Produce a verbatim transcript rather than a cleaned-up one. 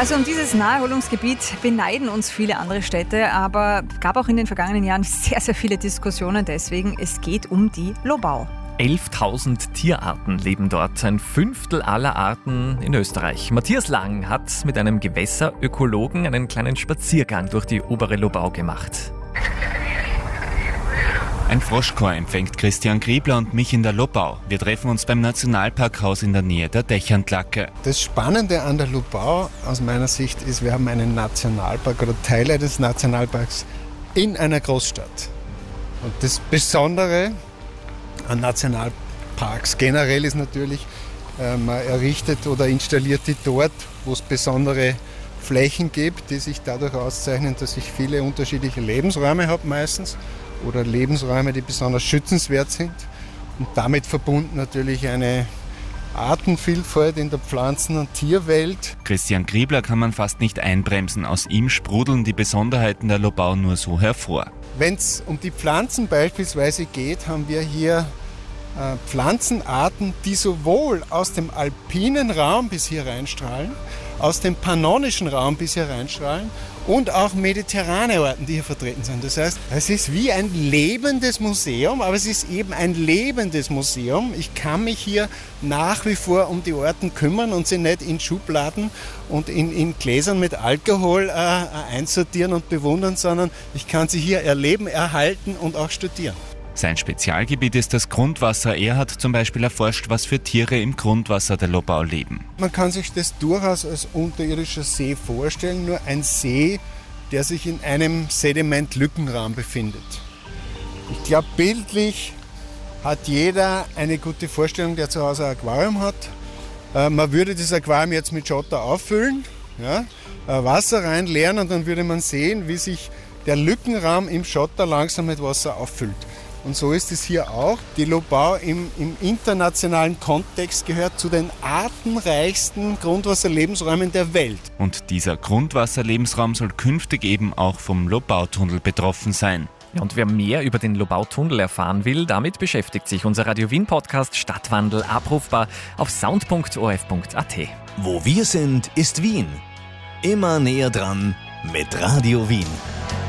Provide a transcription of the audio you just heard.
Also um dieses Naherholungsgebiet beneiden uns viele andere Städte, aber gab auch in den vergangenen Jahren sehr, sehr viele Diskussionen deswegen. Es geht um die Lobau. elftausend Tierarten leben dort, ein Fünftel aller Arten in Österreich. Matthias Lang hat mit einem Gewässerökologen einen kleinen Spaziergang durch die obere Lobau gemacht. Ein Froschchor empfängt Christian Griebler und mich in der Lobau. Wir treffen uns beim Nationalparkhaus in der Nähe der Dächerntlacke. Das Spannende an der Lobau aus meiner Sicht ist, wir haben einen Nationalpark oder Teile des Nationalparks in einer Großstadt. Und das Besondere an Nationalparks generell ist natürlich, man errichtet oder installiert die dort, wo es besondere Flächen gibt, die sich dadurch auszeichnen, dass ich viele unterschiedliche Lebensräume habe meistens oder Lebensräume, die besonders schützenswert sind und damit verbunden natürlich eine Artenvielfalt in der Pflanzen- und Tierwelt. Christian Griebler kann man fast nicht einbremsen. Aus ihm sprudeln die Besonderheiten der Lobau nur so hervor. Wenn es um die Pflanzen beispielsweise geht, haben wir hier äh, Pflanzenarten, die sowohl aus dem alpinen Raum bis hier reinstrahlen, aus dem pannonischen Raum bis hier reinstrahlen und auch mediterrane Arten, die hier vertreten sind. Das heißt, es ist wie ein lebendes Museum, aber es ist eben ein lebendes Museum. Ich kann mich hier nach wie vor um die Arten kümmern und sie nicht in Schubladen und in, in Gläsern mit Alkohol äh, einsortieren und bewundern, sondern ich kann sie hier erleben, erhalten und auch studieren. Sein Spezialgebiet ist das Grundwasser. Er hat zum Beispiel erforscht, was für Tiere im Grundwasser der Lobau leben. Man kann sich das durchaus als unterirdischer See vorstellen, nur ein See, der sich in einem Sedimentlückenraum befindet. Ich glaube, bildlich hat jeder eine gute Vorstellung, der zu Hause ein Aquarium hat. Äh, man würde das Aquarium jetzt mit Schotter auffüllen, ja, äh, Wasser reinleeren und dann würde man sehen, wie sich der Lückenraum im Schotter langsam mit Wasser auffüllt. Und so ist es hier auch. Die Lobau im, im internationalen Kontext gehört zu den artenreichsten Grundwasserlebensräumen der Welt. Und dieser Grundwasserlebensraum soll künftig eben auch vom Lobautunnel betroffen sein. Ja, und wer mehr über den Lobautunnel erfahren will, damit beschäftigt sich unser Radio Wien Podcast Stadtwandel, abrufbar auf sound punkt o r f punkt a t. Wo wir sind, ist Wien. Immer näher dran mit Radio Wien.